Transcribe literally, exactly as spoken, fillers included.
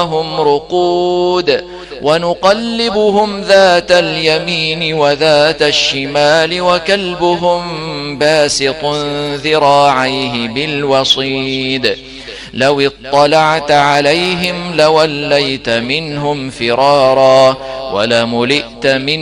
هم رقود ونقلبهم ذات اليمين وذات الشمال وكلبهم باسط ذراعيه بالوصيد لو اطلعت عليهم لوليت منهم فرارا ولملئت منهم